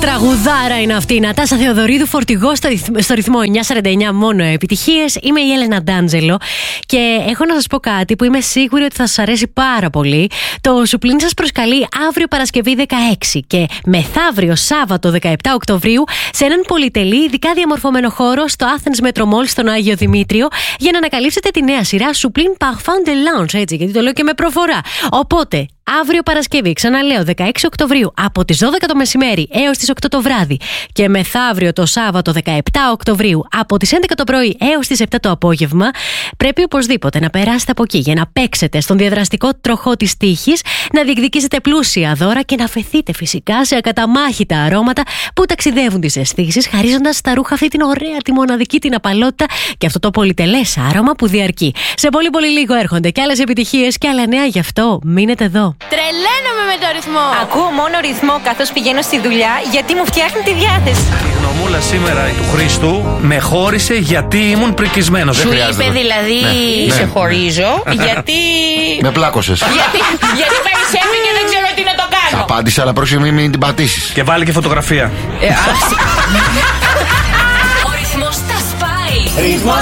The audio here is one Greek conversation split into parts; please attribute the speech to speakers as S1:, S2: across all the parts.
S1: Τραγουδάρα είναι αυτή. Νατάσα Θεοδωρίδου, φορτηγό στο ρυθμό 949, μόνο επιτυχίες. Είμαι η Έλενα Ντάντζελο και έχω να σας πω κάτι που είμαι σίγουρη ότι θα σας αρέσει πάρα πολύ. Το Σουπλίν σας προσκαλεί αύριο Παρασκευή 16 και μεθαύριο Σάββατο 17 Οκτωβρίου σε έναν πολυτελή, ειδικά διαμορφωμένο χώρο στο Athens Metro Mall στον Άγιο Δημήτριο για να ανακαλύψετε τη νέα σειρά Σουπλίν Parfum de Lounge, έτσι, γιατί το λέω και με προφορά. Οπότε, αύριο Παρασκευή, ξαναλέω, 16 Οκτωβρίου από τις 12 το μεσημέρι έως τις 8 το βράδυ και μεθαύριο το Σάββατο 17 Οκτωβρίου από τις 11 το πρωί έως τις 7 το απόγευμα, πρέπει οπωσδήποτε να περάσετε από εκεί για να παίξετε στον διαδραστικό τροχό της τύχης, να διεκδικήσετε πλούσια δώρα και να φεθείτε φυσικά σε ακαταμάχητα αρώματα που ταξιδεύουν τις αισθήσεις, χαρίζοντας στα ρούχα αυτή την ωραία, τη μοναδική την απαλότητα και αυτό το πολυτελές άρωμα που διαρκεί. Σε πολύ πολύ λίγο έρχονται και άλλες επιτυχίες και άλλα νέα, γι' αυτό μείνετε εδώ.
S2: Τρελαίνομαι με το ρυθμό.
S3: Ακούω μόνο ρυθμό καθώς πηγαίνω στη δουλειά, γιατί μου φτιάχνει τη διάθεση.
S4: Η γνωμούλα σήμερα του Χρήστου με χώρισε γιατί ήμουν πρικισμένος.
S2: Σου είπε δηλαδή σε χωρίζω γιατί...
S5: Με πλάκωσες.
S2: γιατί περισσεύει και δεν ξέρω τι να το κάνω.
S5: Απάντησα, αλλά πρόσεχε μην την πατήσεις.
S4: Και βάλει και φωτογραφία.
S3: Ο ρυθμός τα σπάει.
S2: Ρυθμός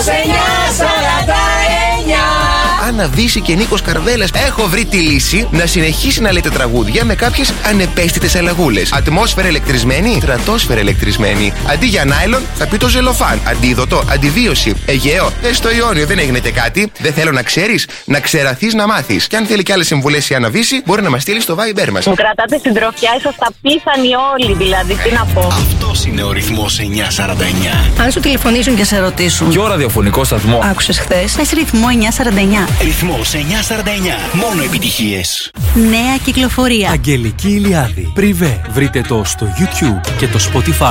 S2: 949.
S6: Άννα Βύση και Νίκος Καρβέλας. Έχω βρει τη λύση να συνεχίσει να λέτε τραγούδια με κάποιες ανεπαίσθητες αλλαγούλες. Ατμόσφαιρα ηλεκτρισμένη, στρατόσφαιρα ηλεκτρισμένη. Αντί για νάιλον θα πει το ζελοφάν. Αντίδοτο, αντιβίωση. Αιγαίο, στο Ιόνιο δεν έγινε κάτι. Δεν θέλω να ξέρεις, να ξεραθείς να μάθεις. Και αν θέλει και άλλες συμβουλές η Άννα Βύση, μπορεί να μας στείλει στο Viber μας.
S7: Μου κρατάτε συντροφιά, είσαστε απίθανοι όλοι, δηλαδή, τι να πω.
S8: Αυτός είναι ο ρυθμός 949.
S9: Αν σου τηλεφωνήσουν και σε ρωτήσουν
S10: ποιο ραδιοφωνικό σταθμό
S9: άκουσες χθες, πες ρυθμό 949.
S8: Ρυθμός 949. Μόνο επιτυχίες.
S9: Νέα κυκλοφορία.
S11: Αγγελική Ηλιάδη. Πριβέ. Βρείτε το στο YouTube και το Spotify.